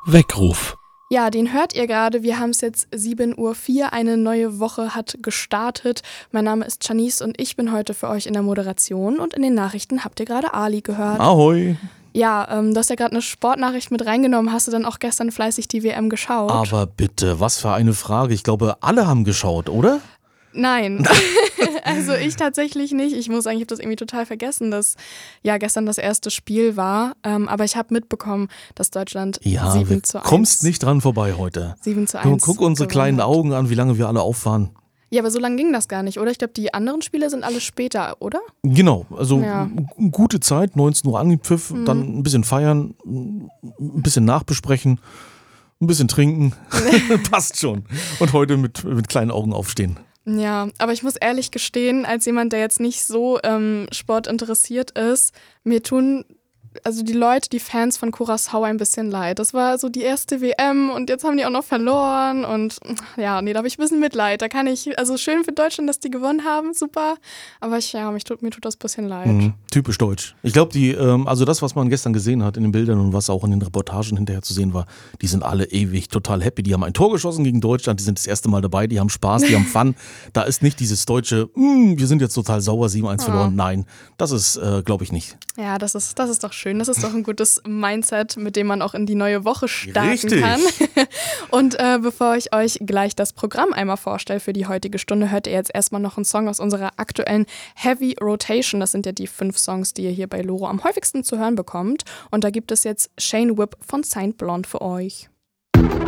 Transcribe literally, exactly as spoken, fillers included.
Weckruf. Ja, den hört ihr gerade. Wir haben es jetzt sieben Uhr vier. Eine neue Woche hat gestartet. Mein Name ist Janice und ich bin heute für euch in der Moderation. Und in den Nachrichten habt ihr gerade Ali gehört. Ahoi. Ja, ähm, du hast ja gerade eine Sportnachricht mit reingenommen. Hast du dann auch gestern fleißig die W M geschaut? Aber bitte, was für eine Frage. Ich glaube, alle haben geschaut, oder? Nein, also ich tatsächlich nicht. Ich muss sagen, ich habe das irgendwie total vergessen, dass ja gestern das erste Spiel war. Ähm, aber ich habe mitbekommen, dass Deutschland Ja, sieben zu du eins. kommst nicht dran vorbei heute. sieben zu eins. Guck unsere gewonnen kleinen hat. Augen an, wie lange wir alle auffahren. Ja, aber so lange ging das gar nicht, oder? Ich glaube, die anderen Spiele sind alle später, oder? Genau, also Ja. m- gute Zeit, neunzehn Uhr angepfiff, Mhm. dann ein bisschen feiern, ein bisschen nachbesprechen, ein bisschen trinken. Passt schon. Und heute mit, mit kleinen Augen aufstehen. Ja, aber ich muss ehrlich gestehen, als jemand, der jetzt nicht so ähm, sportinteressiert ist, mir tun also die Leute, die Fans von Curaçao ein bisschen leid. Das war so die erste W M und jetzt haben die auch noch verloren und ja, nee, da habe ich ein bisschen Mitleid. Da kann ich, also schön für Deutschland, dass die gewonnen haben, super, aber ich, ja, mich tut, mir tut das ein bisschen leid. Mhm. Typisch deutsch. Ich glaube, die, ähm, also das, was man gestern gesehen hat in den Bildern und was auch in den Reportagen hinterher zu sehen war, die sind alle ewig total happy. Die haben ein Tor geschossen gegen Deutschland, die sind das erste Mal dabei, die haben Spaß, die haben Fun. Da ist nicht dieses deutsche, "Mm, wir sind jetzt total sauer, sieben eins Ja. verloren. Nein, das ist, äh, glaube ich, nicht. Ja, das ist, das ist doch schön. Das ist doch ein gutes Mindset, mit dem man auch in die neue Woche starten Richtig. kann. Und äh, bevor ich euch gleich das Programm einmal vorstelle für die heutige Stunde, hört ihr jetzt erstmal noch einen Song aus unserer aktuellen Heavy Rotation. Das sind ja die fünf Songs, die ihr hier bei Loro am häufigsten zu hören bekommt. Und da gibt es jetzt Shane Whip von Saint Blonde für euch.